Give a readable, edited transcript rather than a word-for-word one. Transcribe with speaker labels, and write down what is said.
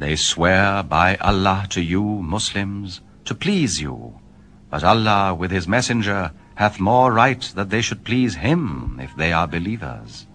Speaker 1: They swear by Allah to you, Muslims, to please you. But Allah with His Messenger hath more right that they should please Him if they are believers.